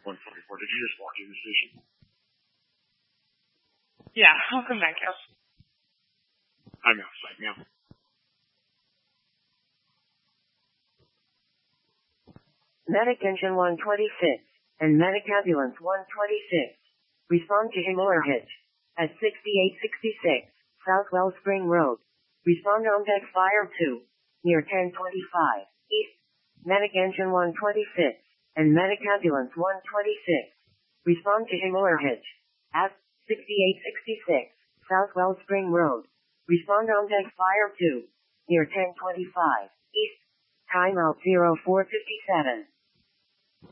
144. Did you just walk in the station? Yeah, I'll come back out. I'm outside now. Medic Engine 126 and Medic Ambulance 126 respond to Himmler Hitch at 6866 South Wellspring Road. Respond on deck fire 2 near 1025 East. Medic Engine 126 and Medic Ambulance 126 respond to Himmler Hitch at 6866 South Wellspring Road. Respond on deck fire 2 near 1025 East. Time out 0457.